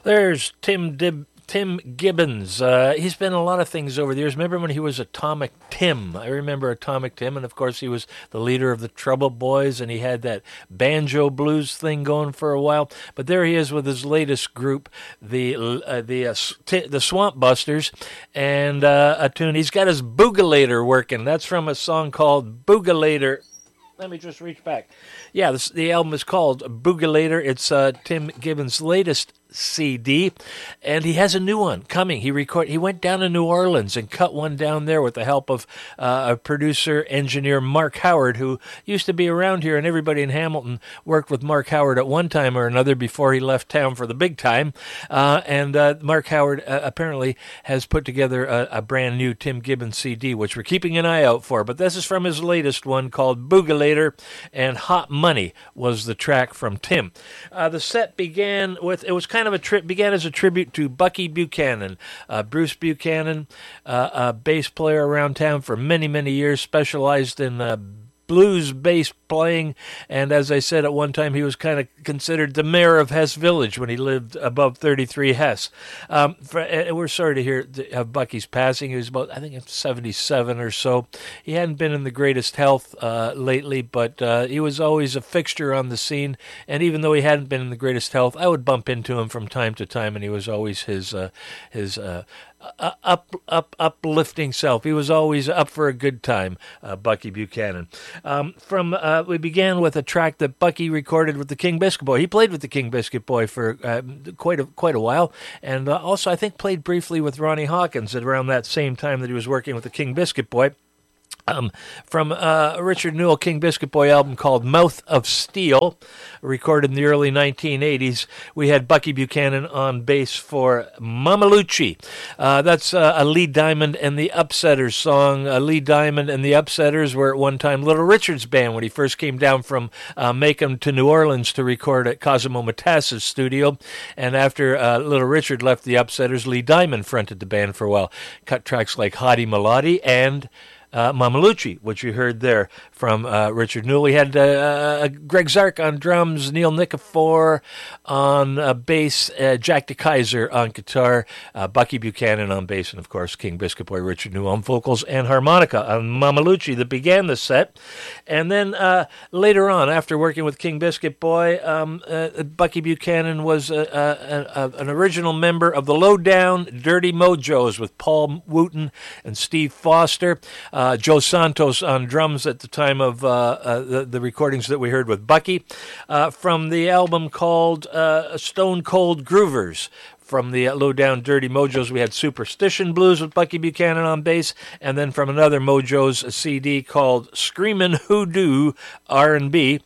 There's Tim Gibbons. He's been in a lot of things over the years. Remember when he was Atomic Tim? I remember Atomic Tim, and of course he was the leader of the Trouble Boys, and he had that banjo blues thing going for a while. But there he is with his latest group, the Swamp Busters, and a tune. He's got his Boogalator working. That's from a song called Boogalator. Let me just reach back. Yeah, the album is called Boogalator. It's Tim Gibbons' latest CD, and he has a new one coming. He went down to New Orleans and cut one down there with the help of a producer engineer, Mark Howard, who used to be around here, and everybody in Hamilton worked with Mark Howard at one time or another before he left town for the big time. And Mark Howard apparently has put together a brand new Tim Gibbons CD, which we're keeping an eye out for. But this is from his latest one called Boogalator, and Hot Money was the track from Tim. The set began as a tribute to Bucky Buchanan. Bruce Buchanan, a bass player around town for many, many years, specialized in blues bass playing, and as I said at one time, he was kind of considered the mayor of Hess Village when he lived above 33 Hess. We're sorry to hear of Bucky's passing. He was about, I think, 77 or so. He hadn't been in the greatest health lately, but he was always a fixture on the scene, and even though he hadn't been in the greatest health, I would bump into him from time to time, and he was always his uplifting self. He was always up for a good time, Bucky Buchanan. We began with a track that Bucky recorded with the King Biscuit Boy. He played with the King Biscuit Boy for quite a while, and also I think played briefly with Ronnie Hawkins at around that same time that he was working with the King Biscuit Boy. From a Richard Newell King Biscuit Boy album called Mouth of Steel, recorded in the early 1980s. We had Bucky Buchanan on bass for Mamalucci. That's a Lee Diamond and the Upsetters song. Lee Diamond and the Upsetters were at one time Little Richard's band when he first came down from Macon to New Orleans to record at Cosimo Matas's studio. And after Little Richard left the Upsetters, Lee Diamond fronted the band for a while. Cut tracks like Hottie Melody and Mamalucci, which you heard there from Richard Newell. We had Greg Zark on drums, Neil Nikifor on bass, Jack DeKaiser on guitar, Bucky Buchanan on bass, and of course King Biscuit Boy Richard Newell on vocals and harmonica on Mamalucci that began the set. And then later on, after working with King Biscuit Boy, Bucky Buchanan was an original member of the Lowdown Dirty Mojos with Paul Wooten and Steve Foster. Joe Santos on drums at the time of the recordings that we heard with Bucky. From the album called Stone Cold Groovers. From the Lowdown Dirty Mojos, we had Superstition Blues with Bucky Buchanan on bass, and then from another Mojos CD called Screamin' Hoodoo R&B,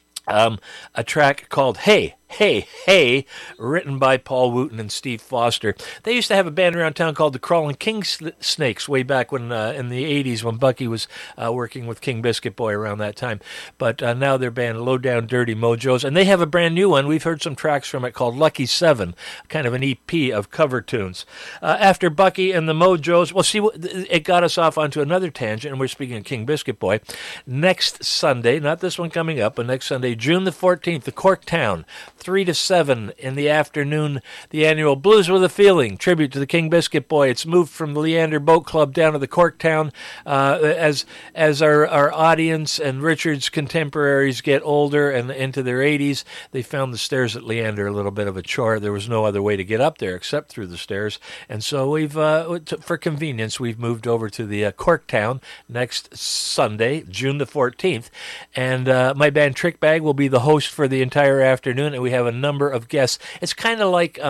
a track called Hey, Hey, Hey, written by Paul Wooten and Steve Foster. They used to have a band around town called the Crawling King Snakes way back when in the 80s when Bucky was working with King Biscuit Boy around that time. But now their band Lowdown Dirty Mojos, and they have a brand new one. We've heard some tracks from it called Lucky 7, kind of an EP of cover tunes. After Bucky and the Mojos, well, see, it got us off onto another tangent, and we're speaking of King Biscuit Boy. Next Sunday, not this one coming up, but next Sunday, June the 14th, the Corktown, 3 to 7 in the afternoon, the annual Blues with a Feeling tribute to the King Biscuit Boy. It's moved from the Leander Boat Club down to the Corktown. As our audience and Richard's contemporaries get older and into their 80s, they found the stairs at Leander a little bit of a chore. There was no other way to get up there except through the stairs, and so we've, for convenience, we've moved over to the Corktown next Sunday, June the 14th, and my band Trick Bag will be the host for the entire afternoon, and we have a number of guests. It's kind of like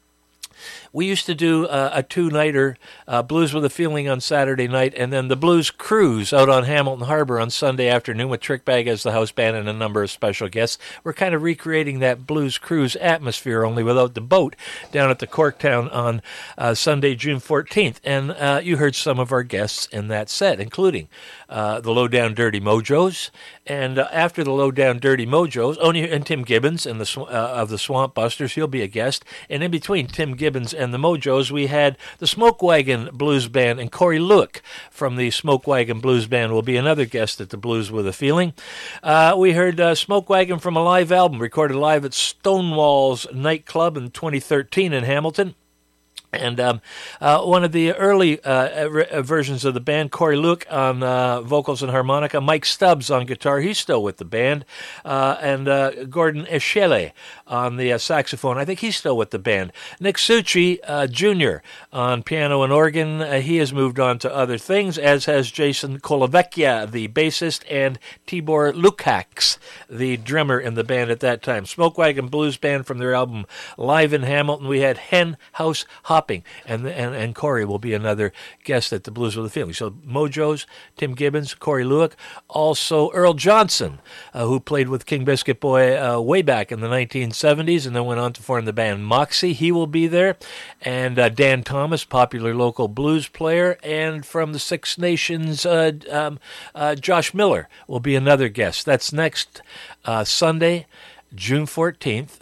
we used to do a two-nighter, Blues with a Feeling on Saturday night, and then the Blues Cruise out on Hamilton Harbor on Sunday afternoon with Trick Bag as the house band and a number of special guests. We're kind of recreating that Blues Cruise atmosphere, only without the boat, down at the Corktown on Sunday, June 14th. And you heard some of our guests in that set, including the Lowdown Dirty Mojos, and after the Lowdown Dirty Mojos, and Tim Gibbons and of the Swamp Busters, he'll be a guest, and in between Tim Gibbons and the Mojos, we had the Smoke Wagon Blues Band, and Corey Luick from the Smoke Wagon Blues Band will be another guest at the Blues with a Feeling. We heard Smoke Wagon from a live album recorded live at Stonewall's nightclub in 2013 in Hamilton. And one of the early versions of the band, Corey Luick on vocals and harmonica, Mike Stubbs on guitar, he's still with the band, and Gordon Eshele on the saxophone, I think he's still with the band. Nick Succi Jr. on piano and organ, he has moved on to other things, as has Jason Colavecchia, the bassist, and Tibor Lukacs, the drummer in the band at that time. Smoke Wagon Blues Band from their album Live in Hamilton. We had Hen House Hopping, and Corey will be another guest at the Blues with a Feeling. So Mojos, Tim Gibbons, Corey Luick, also Earl Johnson, who played with King Biscuit Boy way back in the 1970s and then went on to form the band Moxie. He will be there. And Dan Thomas, popular local blues player. And from the Six Nations, Josh Miller will be another guest. That's next Sunday, June 14th,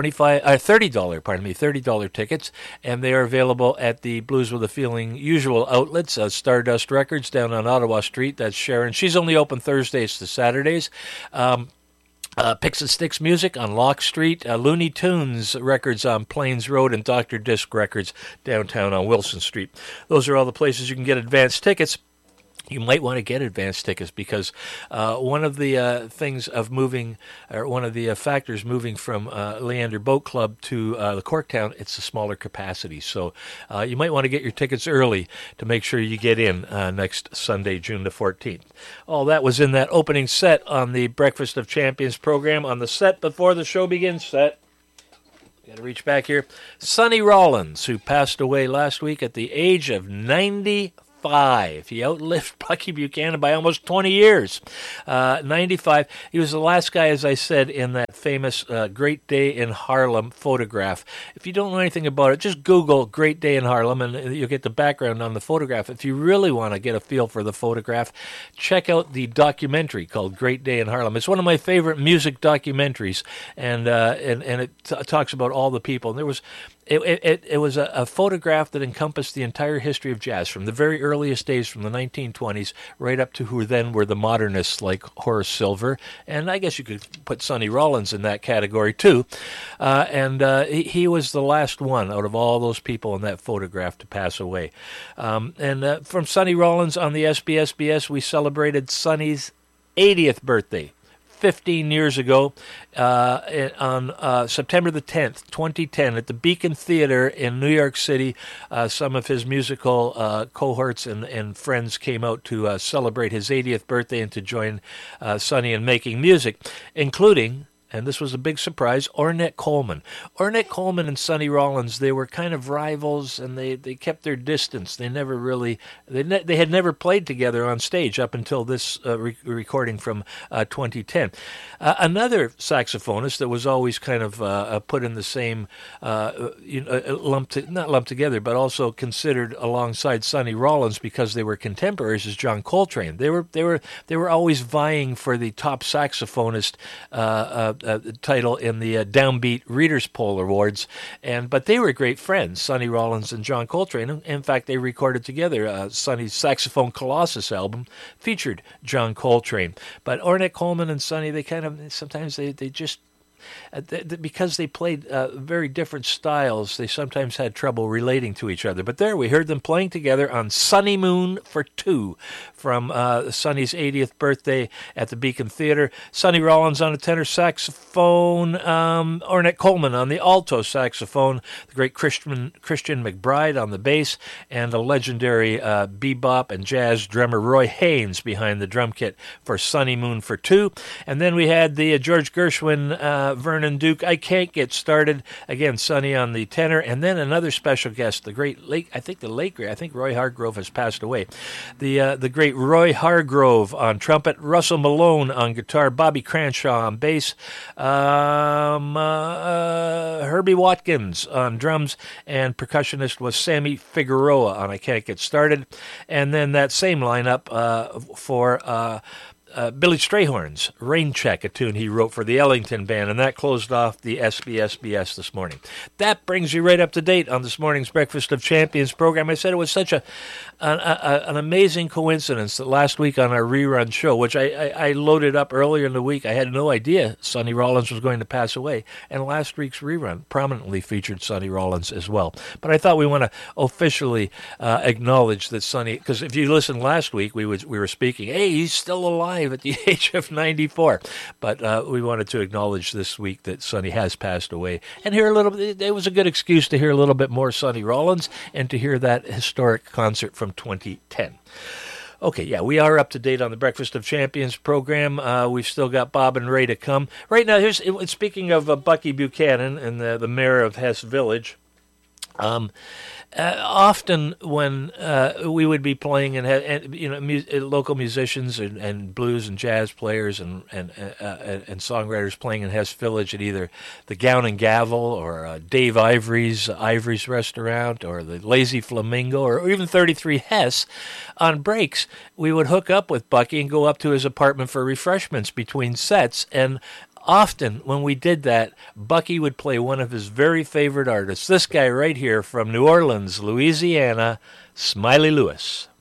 $30 tickets, and they are available at the Blues with a Feeling usual outlets, Stardust Records down on Ottawa Street. That's Sharon. She's only open Thursdays to Saturdays. Picks and Sticks Music on Locke Street, Looney Tunes Records on Plains Road, and Dr. Disc Records downtown on Wilson Street. Those are all the places you can get advance tickets. You might want to get advance tickets because one of the things of moving, or one of the factors moving from Leander Boat Club to the Corktown, it's a smaller capacity. So you might want to get your tickets early to make sure you get in next Sunday, June the 14th. All that was in that opening set on the Breakfast of Champions program. On the set before the show begins, got to reach back here. Sonny Rollins, who passed away last week at the age of 95. He outlived Bucky Buchanan by almost 20 years. 95. He was the last guy, as I said, in that famous Great Day in Harlem photograph. If you don't know anything about it, just Google Great Day in Harlem, and you'll get the background on the photograph. If you really want to get a feel for the photograph, check out the documentary called Great Day in Harlem. It's one of my favorite music documentaries, and it talks about all the people. And there was... It was a photograph that encompassed the entire history of jazz, from the very earliest days, from the 1920s, right up to who then were the modernists like Horace Silver, and I guess you could put Sonny Rollins in that category too. He was the last one out of all those people in that photograph to pass away. From Sonny Rollins on the SBSBS, we celebrated Sonny's 80th birthday 15 years ago on September the 10th, 2010, at the Beacon Theater in New York City. Some of his musical cohorts and friends came out to celebrate his 80th birthday and to join Sonny in making music, including... and this was a big surprise, Ornette Coleman. Ornette Coleman and Sonny Rollins, they were kind of rivals, and they kept their distance. They never really, they had never played together on stage up until this recording from 2010. Another saxophonist that was always kind of put in the same, not lumped together, but also considered alongside Sonny Rollins because they were contemporaries, is John Coltrane. They were always vying for the top saxophonist title in the Downbeat Readers Poll Awards, but they were great friends, Sonny Rollins and John Coltrane. In fact, they recorded together. Sonny's Saxophone Colossus album featured John Coltrane. But Ornette Coleman and Sonny, they kind of, sometimes they just, because they played very different styles, they sometimes had trouble relating to each other. But there we heard them playing together on Sunny Moon for Two from Sonny's 80th birthday at the Beacon Theater. Sonny Rollins on the tenor saxophone, Ornette Coleman on the alto saxophone, the great Christian McBride on the bass, and the legendary bebop and jazz drummer Roy Haynes behind the drum kit for Sunny Moon for Two. And then we had the George Gershwin, Vernon Duke, I Can't Get Started. Again, Sonny on the tenor, and then another special guest, the great I think Roy Hargrove has passed away. The great Roy Hargrove on trumpet, Russell Malone on guitar, Bobby Cranshaw on bass, Herbie Watkins on drums, and percussionist was Sammy Figueroa on I Can't Get Started. And then that same lineup for Billy Strayhorn's Rain Check, a tune he wrote for the Ellington Band, and that closed off the SBSBS this morning. That brings you right up to date on this morning's Breakfast of Champions program. I said it was such an amazing coincidence that last week on our rerun show, which I loaded up earlier in the week, I had no idea Sonny Rollins was going to pass away, and last week's rerun prominently featured Sonny Rollins as well. But I thought we want to officially acknowledge that Sonny, because if you listened last week, we were speaking, hey, he's still alive at the age of 94. But we wanted to acknowledge this week that Sonny has passed away and hear a little bit. It was a good excuse to hear a little bit more Sonny Rollins and to hear that historic concert from 2010. Okay, yeah, we are up to date on the Breakfast of Champions program. We've still got Bob and Ray to come. Right now, speaking of Bucky Buchanan and the mayor of Hess Village, often when we would be playing local musicians and blues and jazz players and songwriters playing in Hess Village at either the Gown and Gavel or Dave Ivory's Restaurant or the Lazy Flamingo or even 33 Hess, on breaks we would hook up with Bucky and go up to his apartment for refreshments between sets. And often when we did that, Bucky would play one of his very favorite artists, this guy right here from New Orleans, Louisiana, Smiley Lewis.